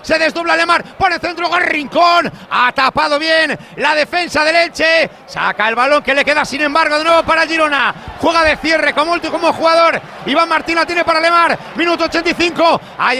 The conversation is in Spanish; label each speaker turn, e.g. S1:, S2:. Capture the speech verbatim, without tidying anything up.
S1: se desdobla Lemar, pone centro con Rincón, ha tapado bien la defensa del Elche, saca el balón que le queda sin embargo de nuevo para Girona, juega de cierre como último como jugador, Iván Martín la tiene para Lemar, minuto ochenta y cinco, ahí